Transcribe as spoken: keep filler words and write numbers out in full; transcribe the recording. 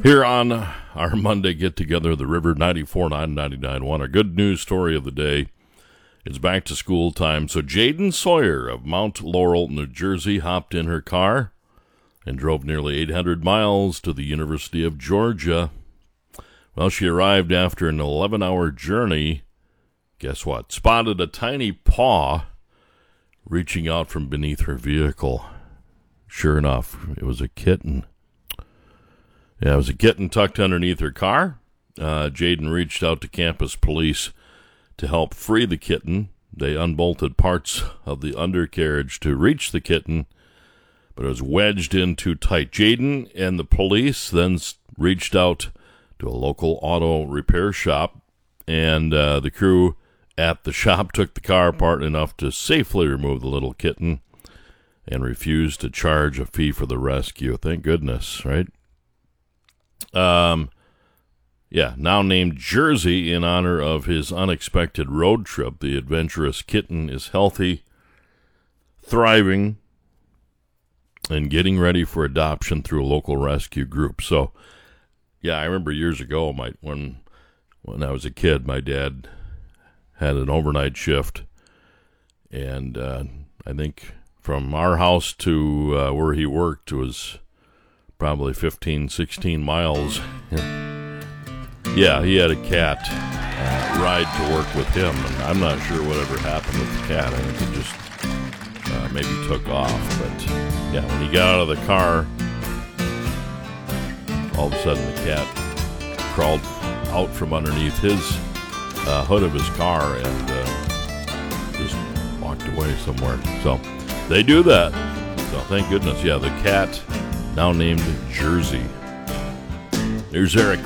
Here on our Monday get-together, the River ninety-four point nine, ninety-nine point one. Our good news story of the day is back to school time. So Jaden Sawyer of Mount Laurel, New Jersey, hopped in her car and drove nearly eight hundred miles to the University of Georgia. Well, she arrived after an eleven-hour journey. Guess what? Spotted a tiny paw reaching out from beneath her vehicle. Sure enough, it was a kitten. Yeah, it was a kitten tucked underneath her car. Uh, Jaden reached out to campus police to help free the kitten. They unbolted parts of the undercarriage to reach the kitten, but it was wedged in too tight. Jaden and the police then reached out to a local auto repair shop, and uh, the crew at the shop took the car apart enough to safely remove the little kitten and refused to charge a fee for the rescue. Thank goodness, right? Um, yeah, now named Jersey in honor of his unexpected road trip. The adventurous kitten is healthy, thriving, and getting ready for adoption through a local rescue group. So, yeah, I remember years ago, my when when I was a kid, my dad had an overnight shift, and uh, I think from our house to uh, where he worked was probably fifteen, sixteen miles. Yeah, he had a cat uh, ride to work with him, and I'm not sure whatever happened with the cat. I think it just uh, maybe took off. But yeah, when he got out of the car, all of a sudden the cat crawled out from underneath his uh, hood of his car and uh, just walked away somewhere. So they do that. So thank goodness. Yeah, the cat now named Jersey. There's Eric